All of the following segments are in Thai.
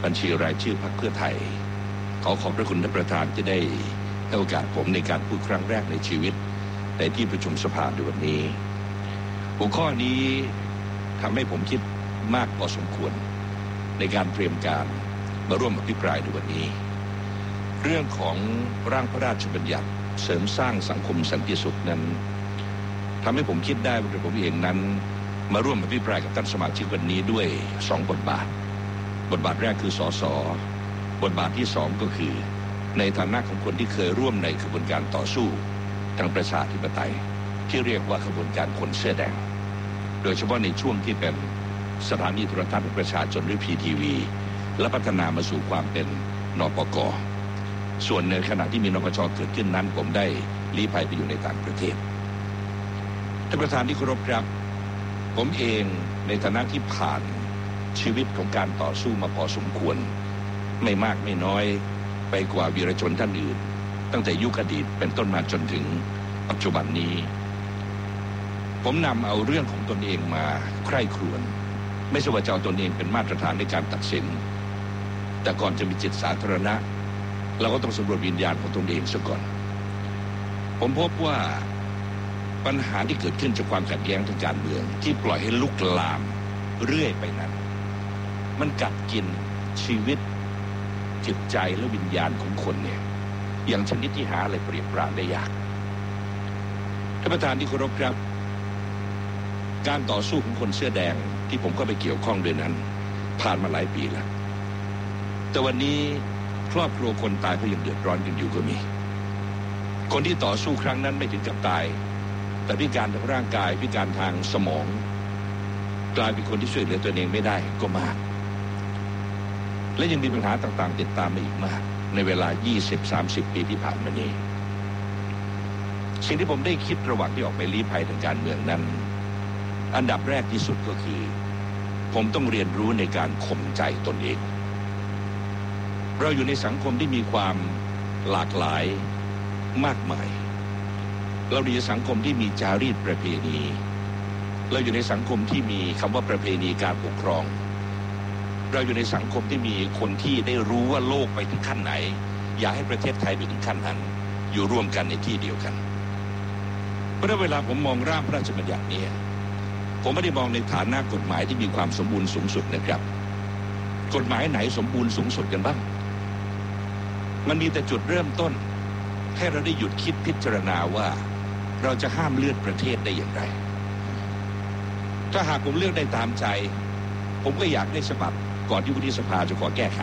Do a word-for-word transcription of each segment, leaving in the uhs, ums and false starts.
บัญชีรายชื่อพรรคเพื่อไทยขอขอบพระคุณท่านประธานที่ได้ให้โอกาสผมในการพูดครั้งแรกในชีวิตในที่ประชุมสภาในวันนี้หัวข้อนี้ทำให้ผมคิดมากพอสมควรในการเตรียมการมาร่วมอภิปรายในวันนี้เรื่องของร่างพระราชบัญญัติเสริมสร้างสังคมสันติสุขนั้นทำให้ผมคิดได้ว่าผมเองนั้นมาร่วมอภิปรายกับท่านสมาชิกวันนี้ด้วยสองบทบาทบทบาทแรกคือสสบทบาทที่สองก็คือในฐานะของคนที่เคยร่วมในขบวนการต่อสู้ทางประชาธิปไตยที่เรียกว่าขบวนการคนเสื้อแดงโดยเฉพาะในช่วงที่เป็นสถานีโทรทัศน์ประชาชนหรือ พี ที วี และพัฒนามาสู่ความเป็นนปก.ส่วนในขณะที่มีนปช.เกิดขึ้นนั้นผมได้ลี้ภัยไปอยู่ในต่างประเทศท่านประธานที่เคารพครับผมเองในฐานะที่ผ่านชีวิตของการต่อสู้มาพอสมควรไม่มากไม่น้อยไปกว่าวีรชนท่านอื่นตั้งแต่ยุคอดีตเป็นต้นมาจนถึงปัจจุบันนี้ผมนำเอาเรื่องของตนเองมาใคร่ครวญไม่ใช่ว่าจะเอาตนเองเป็นมาตรฐานในการตัดสินแต่ก่อนจะมีจิตสาธารณะเราก็ต้องสำรวจวิญญาณของตนเองซะก่อนผมพบว่าปัญหาที่เกิดขึ้นจากความขัดแย้งทางการเมืองที่ปล่อยให้ลุกลามเรื่อยไปนั้นมันกัดกินชีวิตจิตใจและวิญญาณของคนเนี่ยอย่างชนิดที่หาอะไรเปรียบปรานได้ยากท่านประธานที่เคารพครับการต่อสู้ของคนเสื้อแดงที่ผมก็ไปเกี่ยวข้องด้วยนั้นผ่านมาหลายปีแล้วแต่วันนี้ครอบครัวคนตายก็ยังเดือดร้อนกันอยู่ก็มีคนที่ต่อสู้ครั้งนั้นไม่ถึงกับตายแต่พิการทางร่างกายพิการทางสมองกลายเป็นคนที่ช่วยเหลือตัวเองไม่ได้ก็มากและยังมีปัญหาต่างๆติดตามมาอีกมากในเวลา ยี่สิบถึงสามสิบ ปีที่ผ่านมานี้สิ่งที่ผมได้คิดระหว่างที่ออกไปลี้ภัยทางการเมืองนั้นอันดับแรกที่สุดก็คือผมต้องเรียนรู้ในการข่มใจตนเองเราอยู่ในสังคมที่มีความหลากหลายมากมายเราอยู่ในสังคมที่มีจารีตประเพณีเราอยู่ในสังคมที่มีคำว่าประเพณีการปกครองเราอยู่ในสังคมที่มีคนที่ได้รู้ว่าโลกไปถึงขั้นไหนอยากให้ประเทศไทยไปถึงขั้นนั้นอยู่ร่วมกันในที่เดียวกันเพราะเวลาผมมองร่างพระราชบัญญัตินี้ผมไม่ได้มองในฐานะกฎหมายที่มีความสมบูรณ์สูงสุดนะครับกฎหมายไหนสมบูรณ์สูงสุดกันบ้างมันมีแต่จุดเริ่มต้นให้เราได้หยุดคิดพิจารณาว่าเราจะห้ามเลือดประเทศได้อย่างไรถ้าหากผมเลือกได้ตามใจผมก็อยากได้ฉบับก่อนที่วุฒิสภาจะขอแก้ไข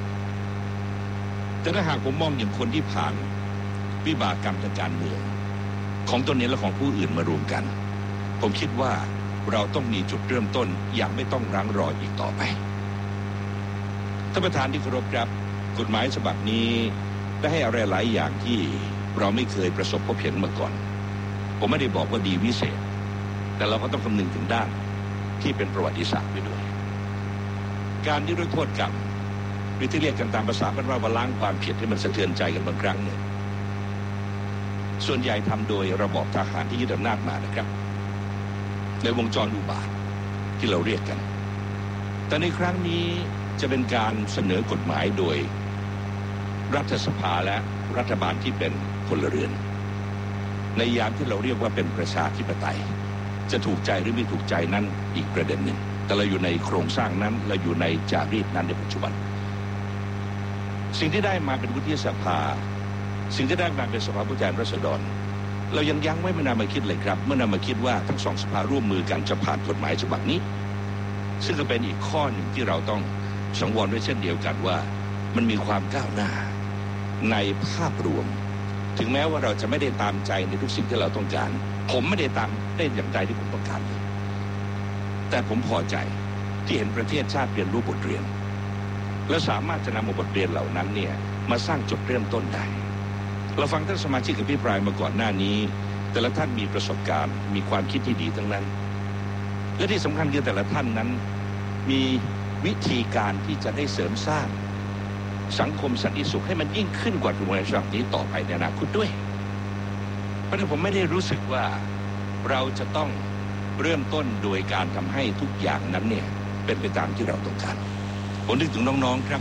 แต่ถ้าหากผมมองอย่างคนที่ผ่านวิบากกรรมทางการเมืองของตนเองและของผู้อื่นมารวมกันผมคิดว่าเราต้องมีจุดเริ่มต้นอย่างไม่ต้องรั้งรออีกต่อไปท่านประธานที่เคารพครับกฎหมายฉบับนี้ได้ให้อะไรหลายอย่างที่เราไม่เคยประสบพบเห็นมาก่อนผมไม่ได้บอกว่าดีวิเศษแต่เราก็ต้องคำนึงถึงด้านที่เป็นประวัติศาสตร์ไปด้วยการนิรโทษกรรมหรือที่เรียกกันตามภาษาบ้านว่าล้างความผิดให้มันสะเทือนใจกันบางครั้งเนี่ยส่วนใหญ่ทำโดยระบอบทหารที่ยึดอำนาจมานะครับในวงจรอุบาทที่เราเรียกกันแต่ในครั้งนี้จะเป็นการเสนอกฎหมายโดยรัฐสภาและรัฐบาลที่เป็นพลเรือนในยามที่เราเรียกว่าเป็นประชาธิปไตยจะถูกใจหรือไม่ถูกใจนั้นอีกประเด็นหนึ่งแต่เราอยู่ในโครงสร้างนั้นเราอยู่ในจารีตนั้นในปัจจุบันสิ่งที่ได้มาเป็นวุฒิสภาสิ่งที่ได้มาเป็นสภาผู้แทนราษฎรเรายังยั้งไว้ไม่นานมาคิดเลยครับเมื่อนำมาคิดว่าทั้งสองสภาร่วมมือกันจะผ่านกฎหมายฉบับนี้ซึ่งก็เป็นอีกข้อหนึ่งที่เราต้องสังวรไว้เช่นเดียวกันว่ามันมีความก้าวหน้าในภาพรวมถึงแม้ว่าเราจะไม่ได้ตามใจในทุกสิ่งที่เราต้องการผมไม่ได้ตามได้อย่างใจที่ผมต้องการเลยแต่ผมพอใจที่เห็นประเทศชาติเรียนรู้บทเรียนและสามารถจะนำบทเรียนเหล่านั้นเนี่ยมาสร้างจุดเริ่มต้นได้เราฟังท่านสมาชิกอภิปรายมาก่อนหน้านี้แต่ละท่านมีประสบการณ์มีความคิดที่ดีทั้งนั้นและที่สำคัญคือแต่ละท่านนั้นมีวิธีการที่จะได้เสริมสร้างสังคมสันติสุขให้มันยิ่งขึ้นกว่ากฎหมายฉบับนี้ต่อไปในอนาคตด้วยเพราะฉะนั้นผมไม่ได้รู้สึกว่าเราจะต้องเริ่มต้นโดยการทำให้ทุกอย่างนั้นเนี่ยเป็นไปตามที่เราต้องการผมนึกถึงน้องๆครับ